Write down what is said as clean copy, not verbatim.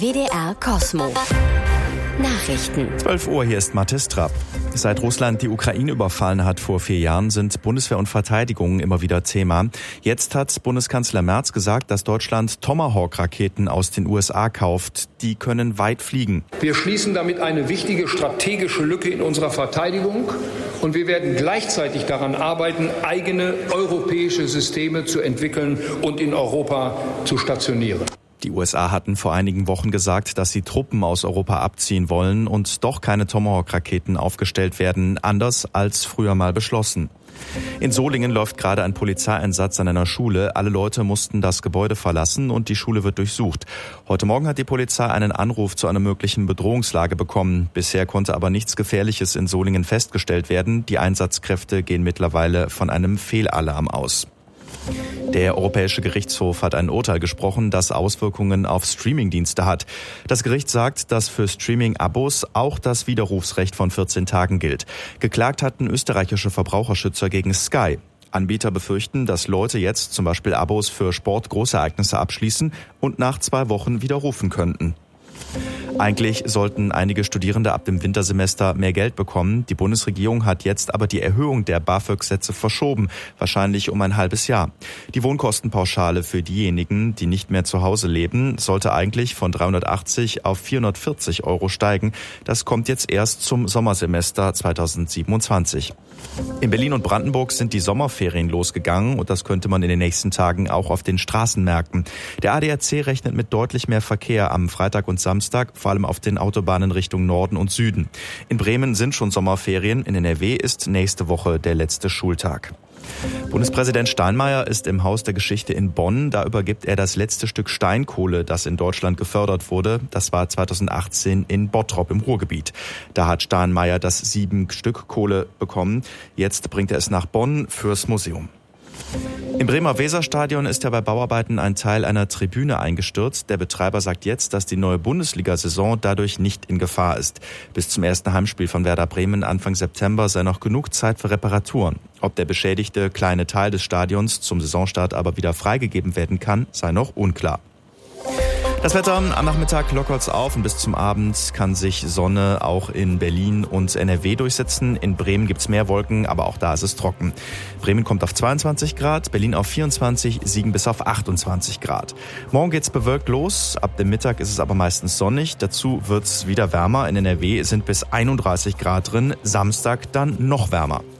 WDR Kosmo. Nachrichten. 12 Uhr, hier ist Mathis Trapp. Seit Russland die Ukraine überfallen hat vor 4 Jahren, sind Bundeswehr und Verteidigung immer wieder Thema. Jetzt hat Bundeskanzler Merz gesagt, dass Deutschland Tomahawk-Raketen aus den USA kauft. Die können weit fliegen. Wir schließen damit eine wichtige strategische Lücke in unserer Verteidigung. Und wir werden gleichzeitig daran arbeiten, eigene europäische Systeme zu entwickeln und in Europa zu stationieren. Die USA hatten vor einigen Wochen gesagt, dass sie Truppen aus Europa abziehen wollen und doch keine Tomahawk-Raketen aufgestellt werden, anders als früher mal beschlossen. In Solingen läuft gerade ein Polizeieinsatz an einer Schule. Alle Leute mussten das Gebäude verlassen und die Schule wird durchsucht. Heute Morgen hat die Polizei einen Anruf zu einer möglichen Bedrohungslage bekommen. Bisher konnte aber nichts Gefährliches in Solingen festgestellt werden. Die Einsatzkräfte gehen mittlerweile von einem Fehlalarm aus. Der Europäische Gerichtshof hat ein Urteil gesprochen, das Auswirkungen auf Streamingdienste hat. Das Gericht sagt, dass für Streaming-Abos auch das Widerrufsrecht von 14 Tagen gilt. Geklagt hatten österreichische Verbraucherschützer gegen Sky. Anbieter befürchten, dass Leute jetzt zum Beispiel Abos für Sport-Großereignisse abschließen und nach 2 Wochen widerrufen könnten. Eigentlich sollten einige Studierende ab dem Wintersemester mehr Geld bekommen. Die Bundesregierung hat jetzt aber die Erhöhung der BAföG-Sätze verschoben, wahrscheinlich um ein halbes Jahr. Die Wohnkostenpauschale für diejenigen, die nicht mehr zu Hause leben, sollte eigentlich von 380 auf 440 € steigen. Das kommt jetzt erst zum Sommersemester 2027. In Berlin und Brandenburg sind die Sommerferien losgegangen und das könnte man in den nächsten Tagen auch auf den Straßen merken. Der ADAC rechnet mit deutlich mehr Verkehr am Freitag und Samstag, vor allem auf den Autobahnen Richtung Norden und Süden. In Bremen sind schon Sommerferien, in NRW ist nächste Woche der letzte Schultag. Bundespräsident Steinmeier ist im Haus der Geschichte in Bonn. Da übergibt er das letzte Stück Steinkohle, das in Deutschland gefördert wurde. Das war 2018 in Bottrop im Ruhrgebiet. Da hat Steinmeier das 7 Stück Kohle bekommen. Jetzt bringt er es nach Bonn fürs Museum. Im Bremer Weserstadion ist ja bei Bauarbeiten ein Teil einer Tribüne eingestürzt. Der Betreiber sagt jetzt, dass die neue Bundesliga-Saison dadurch nicht in Gefahr ist. Bis zum ersten Heimspiel von Werder Bremen Anfang September sei noch genug Zeit für Reparaturen. Ob der beschädigte kleine Teil des Stadions zum Saisonstart aber wieder freigegeben werden kann, sei noch unklar. Das Wetter am Nachmittag lockert's auf und bis zum Abend kann sich Sonne auch in Berlin und NRW durchsetzen. In Bremen gibt's mehr Wolken, aber auch da ist es trocken. Bremen kommt auf 22 Grad, Berlin auf 24, Siegen bis auf 28 Grad. Morgen geht's bewölkt los, ab dem Mittag ist es aber meistens sonnig. Dazu wird's wieder wärmer. In NRW sind bis 31 Grad drin, Samstag dann noch wärmer.